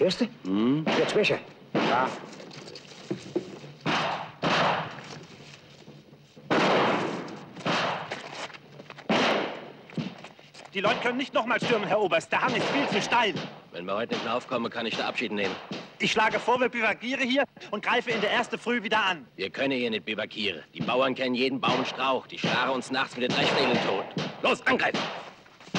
Hörst du? Jetzt Wäsche. Ja. Die Leute können nicht nochmal stürmen, Herr Oberst. Der Hang ist viel zu steil. Wenn wir heute nicht mehr aufkommen, kann ich da Abschied nehmen. Ich schlage vor, wir bivakieren hier und greife in der ersten Früh wieder an. Wir können hier nicht bivakieren. Die Bauern kennen jeden Baum und Strauch. Die schlagen uns nachts mit den Dreschfädeln tot. Los, angreifen!